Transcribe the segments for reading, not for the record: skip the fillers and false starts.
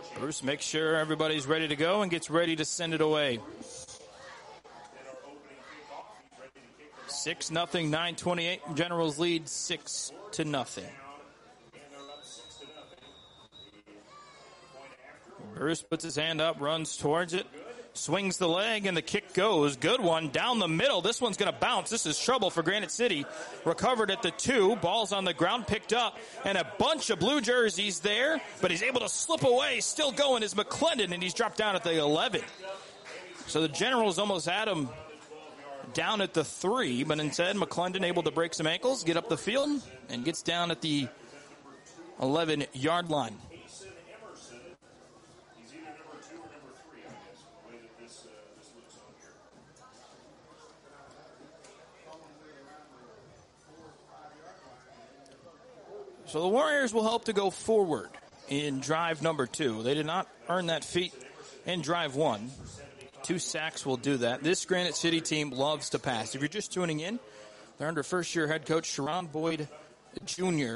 Bruce makes sure everybody's ready to go and gets ready to send it away. 6-0, 9:28. Generals lead 6-0. Bruce puts his hand up, runs towards it, swings the leg, and the kick goes. Good one down the middle. This one's going to bounce. This is trouble for Granite City. Recovered at the 2. Ball's on the ground, picked up, and a bunch of blue jerseys there, but he's able to slip away. Still going is McClendon, and he's dropped down at the 11. So the Generals almost had him down at the 3, but instead McClendon able to break some ankles, get up the field, and gets down at the 11-yard line. So the Warriors will help to go forward in drive number 2. They did not earn that feat in drive 1. 2 sacks will do that. This Granite City team loves to pass. If you're just tuning in, they're under first-year head coach Sharon Boyd Jr.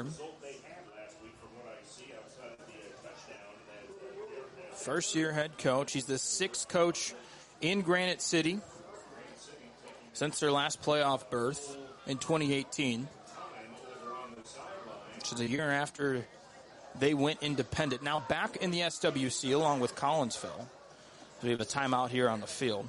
First-year head coach. He's the 6th coach in Granite City since their last playoff berth in 2018. Which is a year after they went independent. Now back in the SWC along with Collinsville. We have a timeout here on the field.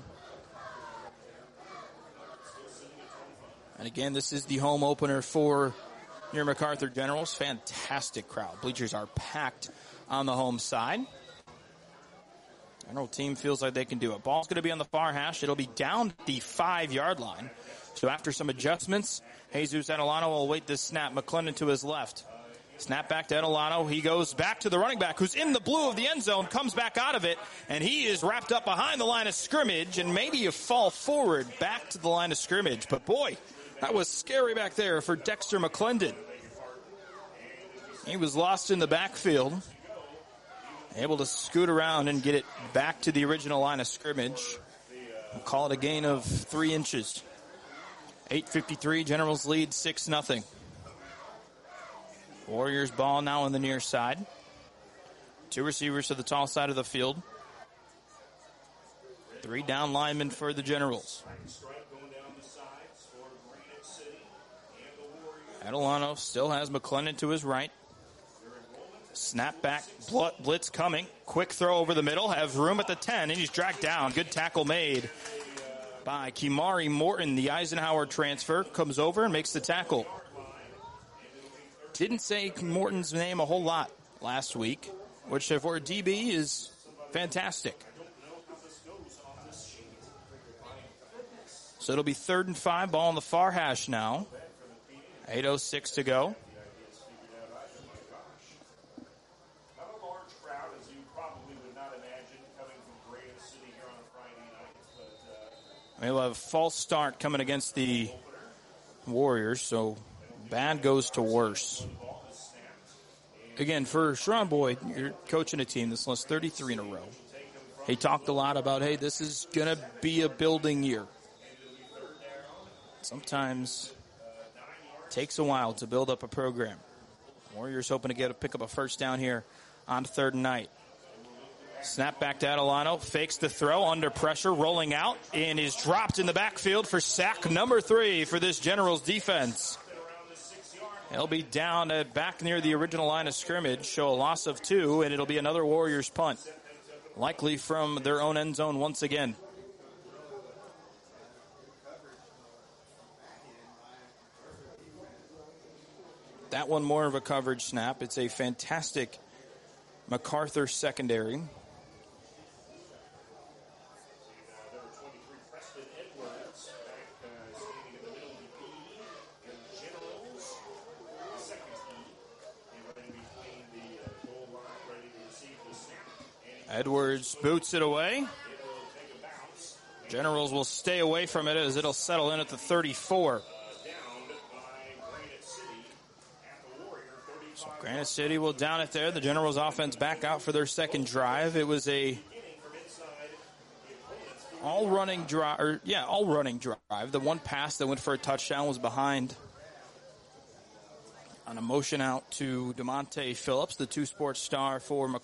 And again, this is the home opener for your MacArthur Generals. Fantastic crowd. Bleachers are packed on the home side. General team feels like they can do it. Ball's going to be on the far hash. It'll be down the 5-yard line. So after some adjustments, Jesus Adelano will await this snap. McClendon to his left. Snap back to Adelano. He goes back to the running back who's in the blue of the end zone, comes back out of it, and he is wrapped up behind the line of scrimmage, and maybe you fall forward back to the line of scrimmage. But boy, that was scary back there for Dexter McClendon. He was lost in the backfield, able to scoot around and get it back to the original line of scrimmage. We'll call it a gain of 3 inches. 8:53, Generals lead 6-0. Warriors ball now on the near side. 2 receivers to the tall side of the field. 3 down linemen for the Generals. Adelano still has McClendon to his right. Snap back, blitz coming. Quick throw over the middle. Have room at the 10, and he's dragged down. Good tackle made by Kimari Morton. The Eisenhower transfer comes over and makes the tackle. Didn't say Morton's name a whole lot last week, which for a DB is fantastic. So it'll be 3rd and 5, ball on the far hash now. 8:06 to go. We'll have a false start coming against the Warriors, so bad goes to worse. Again, for Sharon Boyd, you're coaching a team that's lost 33 in a row. He talked a lot about, hey, this is going to be a building year. Sometimes it takes a while to build up a program. Warriors hoping to pick up a first down here on 3rd and night. Snap back to Adelano, fakes the throw, under pressure, rolling out, and is dropped in the backfield for sack number 3 for this Generals defense. He'll be down back near the original line of scrimmage, show a loss of 2, and it'll be another Warriors punt, likely from their own end zone once again. That one more of a coverage snap. It's a fantastic MacArthur secondary. Edwards boots it away. Generals will stay away from it as it'll settle in at the 34. So Granite City will down it there. The Generals offense back out for their second drive. It was a all running drive. The one pass that went for a touchdown was behind on a motion out to DeMonte Phillips, the 2 sports star for MacArthur.